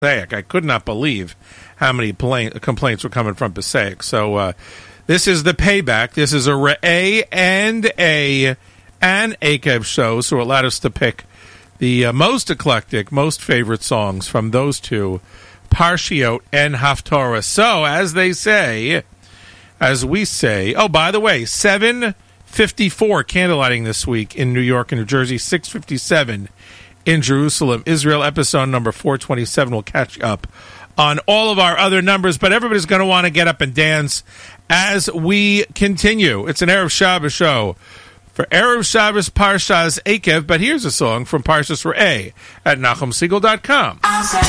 Passaic. I could not believe how many complaints were coming from Passaic. So this is the payback. This is a Re'eh and an Akev show, so it allowed us to pick the most eclectic, most favorite songs from those two, Parshiot and Haftorah. So, as they say, as we say, oh, by the way, 7:54 candlelighting this week in New York and New Jersey, 6:57 in Jerusalem. Israel episode number 427 will catch up on all of our other numbers, but everybody's going to want to get up and dance as we continue. It's an Erev Shabbos show for Erev Shabbos Parshas Akev, but here's a song from Parshas Re'eh at NachumSegal.com.